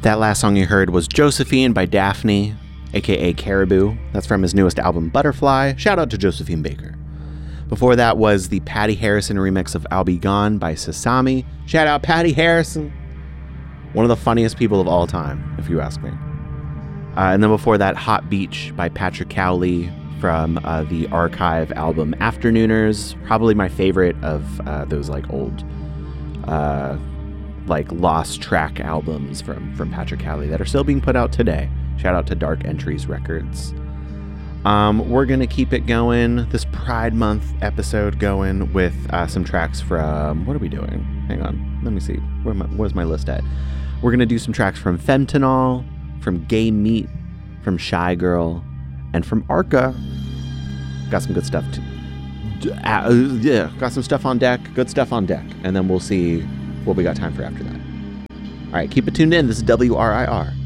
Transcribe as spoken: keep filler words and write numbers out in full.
That last song you heard was Josephine by Daphne, aka Caribou. That's from his newest album, Butterfly. Shout out to Josephine Baker. Before that was the Patty Harrison remix of I'll Be Gone by Sasami. Shout out Patty Harrison. One of the funniest people of all time, if you ask me. Uh, and then before that, Hot Beach by Patrick Cowley from uh, the Archive album Afternooners. Probably my favorite of uh, those like old uh, like lost track albums from, from Patrick Cowley that are still being put out today. Shout out to Dark Entries Records. Um, we're going to keep it going, this Pride Month episode going with uh, some tracks from, what are we doing? Hang on, let me see. Where my, where's my list at? We're going to do some tracks from Fentanyl, from Gay Meat, from Shy Girl, and from Arca. Got some good stuff too. Uh, yeah, got some stuff on deck, good stuff on deck. And then we'll see what we got time for after that. All right, keep it tuned in. This is W R I R.